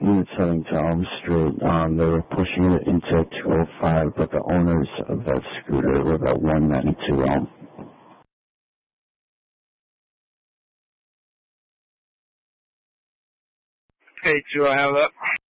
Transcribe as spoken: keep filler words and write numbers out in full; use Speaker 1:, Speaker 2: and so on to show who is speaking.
Speaker 1: units heading to Elm Street. Um, they were pushing it into two oh five, but the owners of that scooter were about one ninety-two Elm.
Speaker 2: Hey, do I have that?